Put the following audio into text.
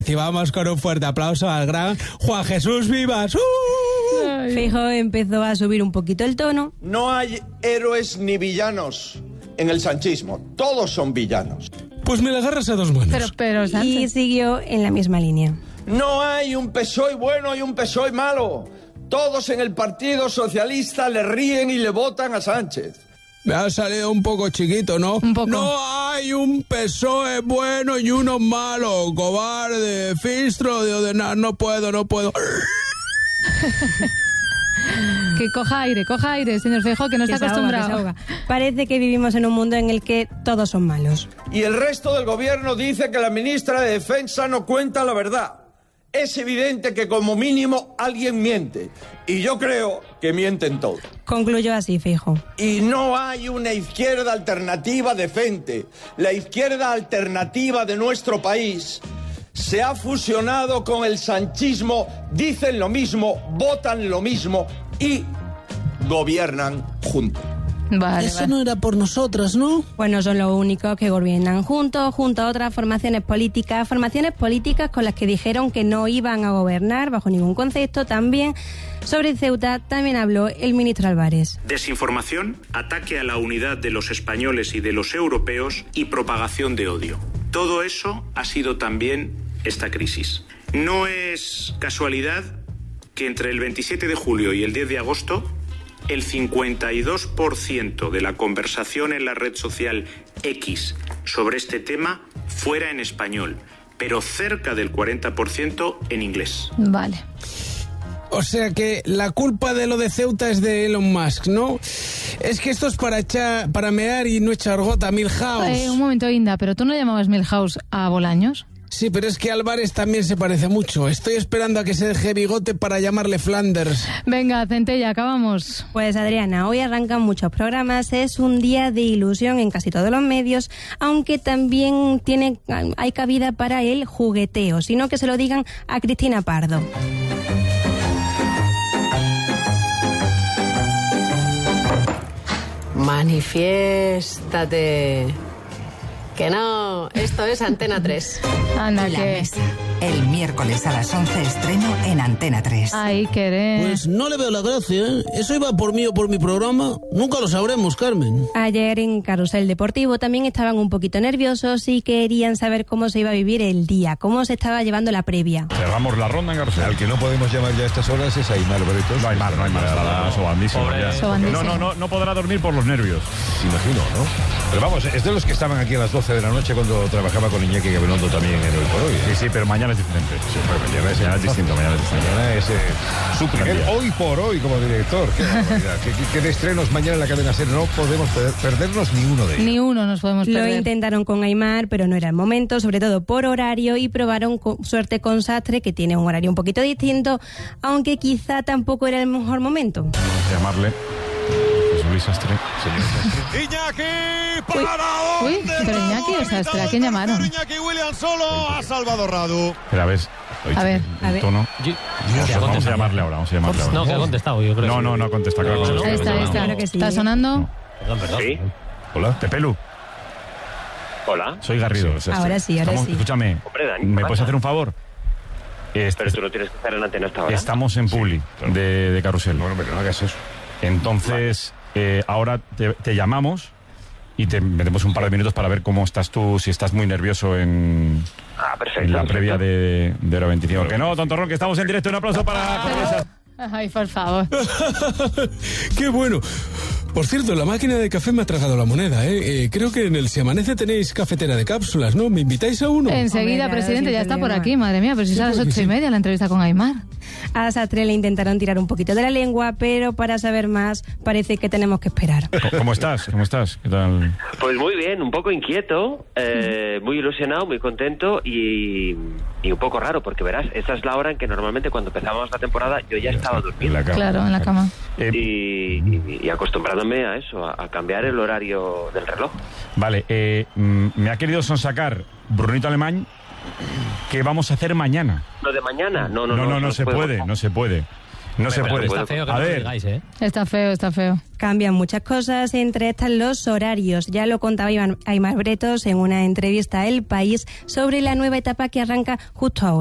Y vamos con un fuerte aplauso al gran Juan Jesús Vivas. Feijóo empezó a subir un poquito el tono. No hay héroes ni villanos en el sanchismo. Todos son villanos. Pues me la agarras a dos manos. Pero Sánchez. Y siguió en la misma línea. No hay un PSOE bueno y un PSOE malo. Todos en el Partido Socialista le ríen y le votan a Sánchez. Me ha salido un poco chiquito, ¿no? Un poco. No hay un PSOE bueno y uno malo. Cobarde, fistro de ordenar. No puedo. Que coja aire, señor Feijóo, que no está acostumbrado. Que se ahoga. Parece que vivimos en un mundo en el que todos son malos. Y el resto del gobierno dice que la ministra de Defensa no cuenta la verdad. Es evidente que como mínimo alguien miente. Y yo creo que mienten todos. Concluyó así Feijóo. Y no hay una izquierda alternativa decente. La izquierda alternativa de nuestro país se ha fusionado con el sanchismo, dicen lo mismo, votan lo mismo y gobiernan juntos. Vale, Eso no era por nosotras, ¿no? Pues no son los únicos que gobiernan junto a otras formaciones políticas con las que dijeron que no iban a gobernar bajo ningún concepto. También sobre Ceuta también habló el ministro Álvarez. Desinformación, ataque a la unidad de los españoles y de los europeos y propagación de odio. Todo eso ha sido también esta crisis. No es casualidad que entre el 27 de julio y el 10 de agosto el 52% de la conversación en la red social X sobre este tema fuera en español, pero cerca del 40% en inglés. Vale. O sea que la culpa de lo de Ceuta es de Elon Musk, ¿no? Es que esto es para mear y no echar gota a Milhouse. Un momento, Inda, ¿pero tú no llamabas Milhouse a Bolaños? Sí, pero es que Álvarez también se parece mucho. Estoy esperando a que se deje bigote para llamarle Flanders. Venga, Centella, acabamos. Pues Adriana, hoy arrancan muchos programas, es un día de ilusión en casi todos los medios, aunque también hay cabida para el jugueteo, sino que se lo digan a Cristina Pardo. Manifiéstate. Que no, esto es Antena 3. Anda, La que... Mesa. El miércoles a las 11 estreno en Antena 3. Ay, querés. Pues no le veo la gracia, ¿eh? ¿Eso iba por mí o por mi programa? Nunca lo sabremos, Carmen. Ayer en Carrusel Deportivo también estaban un poquito nerviosos y querían saber cómo se iba a vivir el día, cómo se estaba llevando la previa. Cerramos la ronda en Carrusel. Al que no podemos llamar ya a estas horas es Aimar Bretos. No hay más. Está sobandísimo ya. Sobandísimo. No podrá dormir por los nervios. Imagino, ¿no? Pero vamos, es de los que estaban aquí a las 12 de la noche cuando trabajaba con Iñaki Gabilondo también en Hoy por Hoy. Sí, pero mañana es diferente. Sí, mañana es distinto. Mañana es su primer Hoy por Hoy como director. Qué barbaridad. Qué de estrenos mañana en la cadena SER. No podemos perdernos ni uno de ellos. Ni uno nos podemos perder. Lo intentaron con Aimar, pero no era el momento, sobre todo por horario, y probaron suerte con Sastre, que tiene un horario un poquito distinto, aunque quizá tampoco era el mejor momento. Vamos a llamarle Luis Sastre. Señor Sastre. Iñaki, ¿para Uy, dónde? pero Iñaki o Sastre, ¿a quién llamaron? Iñaki Williams solo a Salvador Radu. Pero a ver. A ver. Tono. Vamos a llamarle ahora. No, que ha contestado, yo creo. No ha contestado. Claro, Ahí está. Claro que sí. ¿Está sonando? Perdón. Sí. Hola, Pepelu. Hola. Soy Garrido. Ahora sí. Escúchame, Hombre, Dani, ¿me ¿qué puedes pasa? hacer un favor? Pero tú no tienes que estar en antena hasta ahora. Estamos en Publi de Carrusel. Bueno, pero no hagas eso. Entonces, ahora te llamamos y te metemos un par de minutos para ver cómo estás tú, si estás muy nervioso en la previa de Hora 25. Que no, tontorrón, que estamos en directo. Un aplauso para Condesa. Ay, por favor. ¡Qué bueno! Por cierto, la máquina de café me ha tragado la moneda, ¿eh? Creo que en el Si Amanece tenéis cafetera de cápsulas, ¿no? ¿Me invitáis a uno? Enseguida, Hombre, presidente, ya está por aquí, madre mía, pero si es a las 8:30 la entrevista con Aimar. A Sastre le intentaron tirar un poquito de la lengua, pero para saber más parece que tenemos que esperar. ¿Cómo estás? ¿Qué tal? Pues muy bien, un poco inquieto, muy ilusionado, muy contento y un poco raro, porque verás, esta es la hora en que normalmente cuando empezábamos la temporada yo ya estaba durmiendo. Claro, en la cama. Y acostumbrándome a eso, a cambiar el horario del reloj. Vale, me ha querido sonsacar Brunito Alemán. ¿Qué vamos a hacer mañana? ¿Lo de mañana? No se puede. No se puede. Está feo que no lo digáis, ¿eh? Está feo, está feo. Cambian muchas cosas, entre estas los horarios. Ya lo contaba Aimar Bretos en una entrevista a El País sobre la nueva etapa que arranca justo ahora.